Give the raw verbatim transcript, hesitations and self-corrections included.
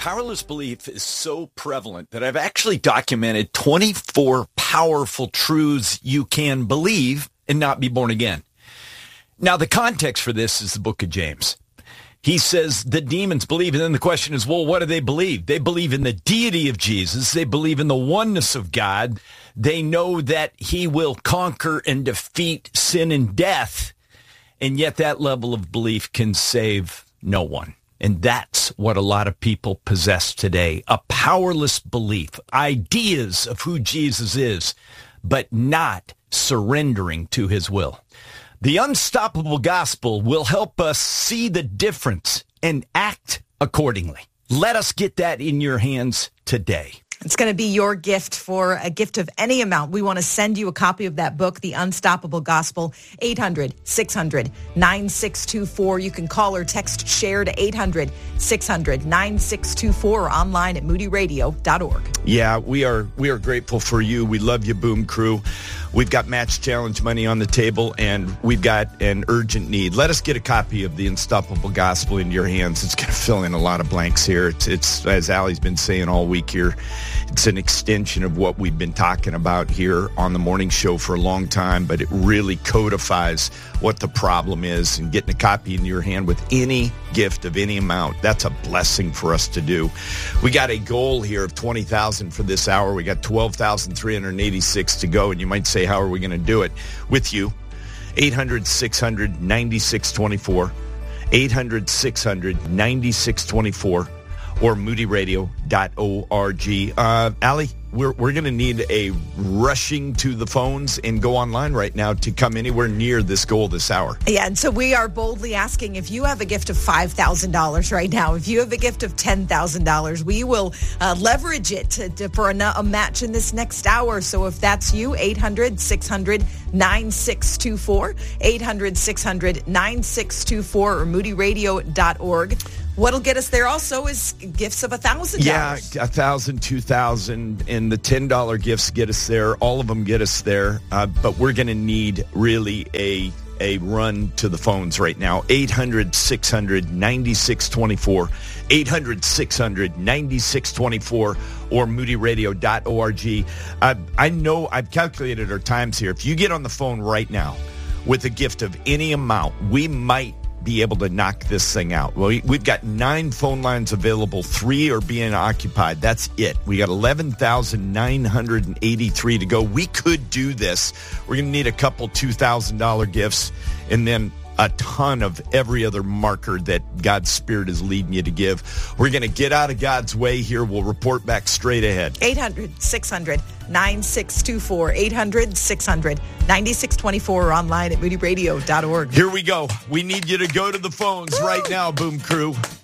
Powerless belief is so prevalent that I've actually documented twenty-four powerful truths you can believe and not be born again. Now, the context for this is the book of James. He says the demons believe, and then the question is, well, what do they believe? They believe in the deity of Jesus. They believe in the oneness of God. They know that he will conquer and defeat sin and death, and yet that level of belief can save no one. And that's what a lot of people possess today, a powerless belief, ideas of who Jesus is, but not surrendering to his will. The Unstoppable Gospel will help us see the difference and act accordingly. Let us get that in your hands today. It's going to be your gift for a gift of any amount. We want to send you a copy of that book, The Unstoppable Gospel, eight hundred, six hundred, nine six two four. You can call or text SHARE to eight hundred, six hundred, nine six two four or online at moody radio dot org. Yeah, we are we are grateful for you. We love you, Boom Crew. We've got Match Challenge money on the table, and we've got an urgent need. Let us get a copy of The Unstoppable Gospel into your hands. It's going to fill in a lot of blanks here. It's, it's as Allie's been saying all week here, it's an extension of what we've been talking about here on the morning show for a long time, but it really codifies what the problem is, and getting a copy in your hand with any gift of any amount, that's a blessing for us to do. We got a goal here of twenty thousand for this hour. We got twelve thousand three hundred eighty-six to go, and you might say, how are we going to do it? With you, eight hundred, six hundred, ninety-six twenty-four, eight hundred, six hundred, ninety-six twenty-four, or moody radio dot org. Uh, Allie, we're, we're going to need a rushing to the phones and go online right now to come anywhere near this goal this hour. Yeah, and so we are boldly asking, if you have a gift of five thousand dollars right now, if you have a gift of ten thousand dollars, we will uh, leverage it to, to, for a, a match in this next hour. So if that's you, eight hundred, six hundred, nine six two four, eight hundred, six hundred, nine six two four, or moody radio dot org. What'll get us there also is gifts of one thousand dollars. Yeah, one thousand dollars, two thousand dollars, and the ten dollar gifts get us there. All of them get us there. Uh, but we're going to need really a a run to the phones right now. eight hundred, six hundred, ninety-six twenty-four, eight hundred, six hundred, ninety-six twenty-four, or moody radio dot org. Uh, I know I've calculated our times here. If you get on the phone right now with a gift of any amount, we might be able to knock this thing out. Well, we've got nine phone lines available. Three are being occupied. That's it. We got eleven thousand nine hundred eighty-three to go. We could do this. We're going to need a couple two thousand dollars gifts, and then a ton of every other marker that God's Spirit is leading you to give. We're going to get out of God's way here. We'll report back straight ahead. eight hundred, six hundred, nine six two four, eight hundred, six hundred, ninety-six twenty-four, or online at moody radio dot org. Here we go. We need you to go to the phones Woo! Right now, Boom Crew.